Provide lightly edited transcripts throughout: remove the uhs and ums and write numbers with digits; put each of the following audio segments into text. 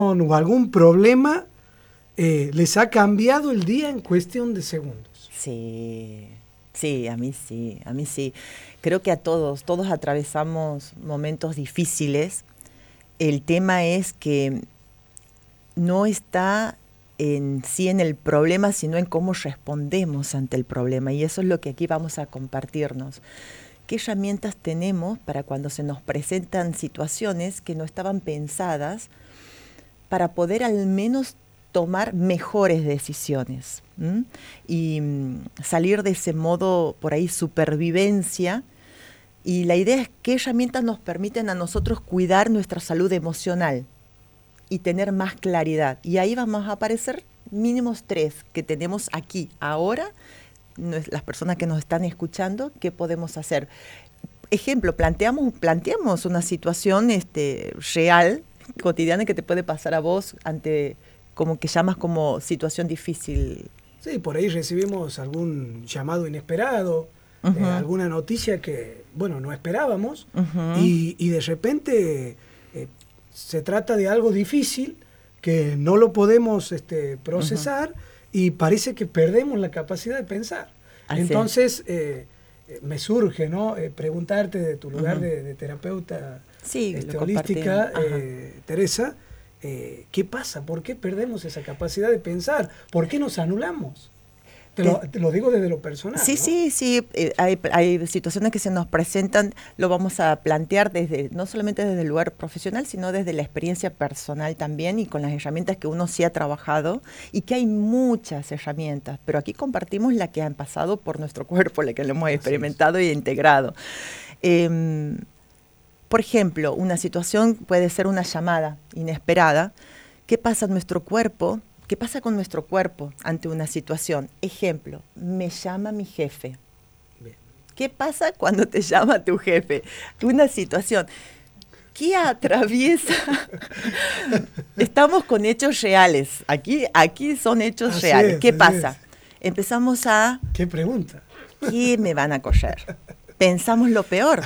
o algún problema les ha cambiado el día en cuestión de segundos. Sí, sí, a mí sí, a mí sí. Creo que a todos atravesamos momentos difíciles. El tema es que no está en sí en el problema, sino en cómo respondemos ante el problema. Y eso es lo que aquí vamos a compartirnos. ¿Qué herramientas tenemos para cuando se nos presentan situaciones que no estaban pensadas para poder al menos tomar mejores decisiones? Y salir de ese modo por ahí supervivencia? Y la idea es qué herramientas nos permiten a nosotros cuidar nuestra salud emocional y tener más claridad. Y ahí vamos a aparecer mínimos 3 que tenemos aquí, ahora, las personas que nos están escuchando, ¿qué podemos hacer? Ejemplo, planteamos una situación real, cotidiana, que te puede pasar a vos ante, como que llamas como situación difícil. Sí, por ahí recibimos algún llamado inesperado, alguna noticia que, bueno, no esperábamos, y de repente se trata de algo difícil que no lo podemos procesar y parece que perdemos la capacidad de pensar. Así Entonces, me surge, ¿no? Preguntarte de tu lugar de terapeuta holística, Teresa, ¿qué pasa? ¿Por qué perdemos esa capacidad de pensar? ¿Por qué nos anulamos? Te lo digo desde lo personal. Sí, ¿no? sí. Hay situaciones que se nos presentan, lo vamos a plantear no solamente desde el lugar profesional, sino desde la experiencia personal también y con las herramientas que uno sí ha trabajado, y que hay muchas herramientas, pero aquí compartimos la que han pasado por nuestro cuerpo, la que lo hemos experimentado y integrado. Por ejemplo, una situación puede ser una llamada inesperada. ¿Qué pasa en nuestro cuerpo? ¿Qué pasa con nuestro cuerpo ante una situación? Ejemplo, me llama mi jefe. Bien. ¿Qué pasa cuando te llama tu jefe? Una situación. ¿Qué atraviesa? Estamos con hechos reales. Aquí son hechos reales. ¿Qué pasa? Empezamos a... ¿Qué pregunta? ¿Qué me van a coger? Pensamos lo peor.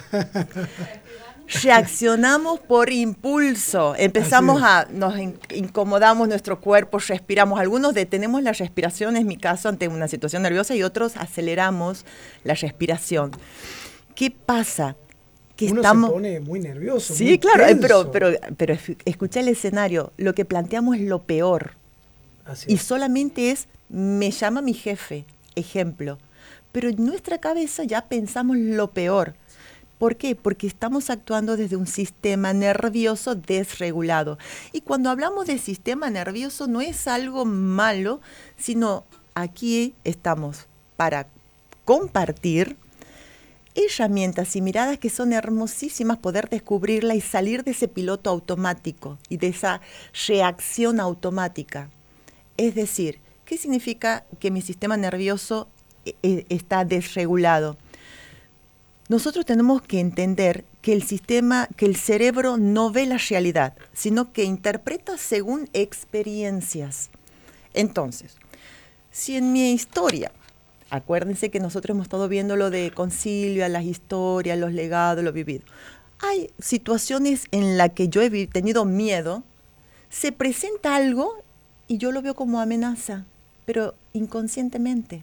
Reaccionamos por impulso, nos incomodamos nuestro cuerpo, respiramos. Algunos detenemos la respiración, en mi caso, ante una situación nerviosa, y otros aceleramos la respiración. ¿Qué pasa? Que uno se pone muy nervioso. Sí, muy claro, tenso. pero escucha el escenario. Lo que planteamos es lo peor. Y solamente me llama mi jefe, ejemplo. Pero en nuestra cabeza ya pensamos lo peor. ¿Por qué? Porque estamos actuando desde un sistema nervioso desregulado. Y cuando hablamos de sistema nervioso no es algo malo, sino aquí estamos para compartir herramientas y miradas que son hermosísimas, poder descubrirla y salir de ese piloto automático y de esa reacción automática. Es decir, ¿qué significa que mi sistema nervioso está desregulado? Nosotros tenemos que entender que el cerebro no ve la realidad, sino que interpreta según experiencias. Entonces, si en mi historia, acuérdense que nosotros hemos estado viendo lo de Concilio, las historias, los legados, lo vivido. Hay situaciones en las que yo he tenido miedo, se presenta algo y yo lo veo como amenaza, pero inconscientemente.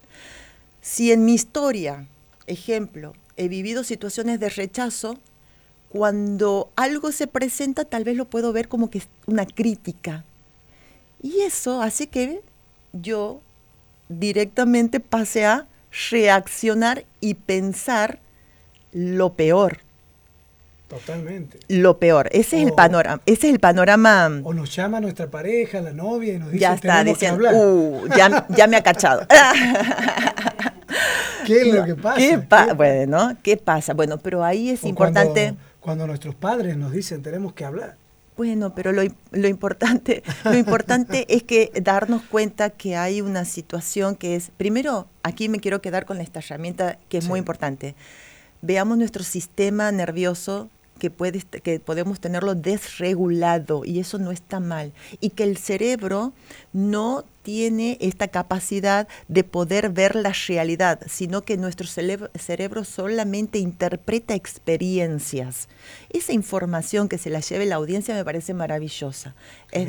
Si en mi historia, ejemplo, he vivido situaciones de rechazo, cuando algo se presenta tal vez lo puedo ver como que es una crítica. Y eso hace que yo directamente pase a reaccionar y pensar lo peor. Totalmente. Lo peor. Ese es el panorama. O nos llama nuestra pareja, la novia, y nos dice, ya está diciendo, ya me ha cachado. ¿Qué es lo que pasa? ¿Qué pasa? Bueno, pero ahí es importante... Cuando nuestros padres nos dicen, tenemos que hablar. Bueno, pero lo importante es que darnos cuenta que hay una situación que es... Primero, aquí me quiero quedar con esta herramienta que es muy importante. Veamos nuestro sistema nervioso que podemos tenerlo desregulado, y eso no está mal. Y que el cerebro no tiene esta capacidad de poder ver la realidad, sino que nuestro cerebro solamente interpreta experiencias. Esa información que se la lleve la audiencia me parece maravillosa. Es